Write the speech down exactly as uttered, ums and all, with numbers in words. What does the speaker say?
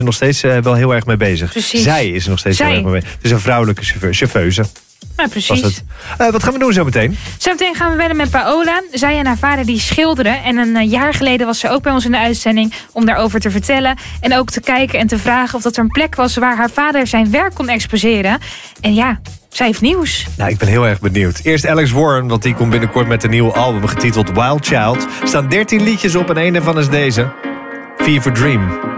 er nog steeds uh, wel heel erg mee bezig. Precies. Zij is er nog steeds Zij. heel erg mee bezig. Het is een vrouwelijke chauffeur, chauffeuse. Ja, precies. Het. Uh, wat gaan we doen zo meteen? Zometeen gaan we bellen met Paola. Zij en haar vader die schilderen. En een jaar geleden was ze ook bij ons in de uitzending om daarover te vertellen. En ook te kijken en te vragen of dat er een plek was waar haar vader zijn werk kon exposeren. En ja, zij heeft nieuws. Nou, ik ben heel erg benieuwd. Eerst Alex Warren, want die komt binnenkort met een nieuw album getiteld Wild Child. Er staan dertien liedjes op en een daarvan is deze. Fever Dream.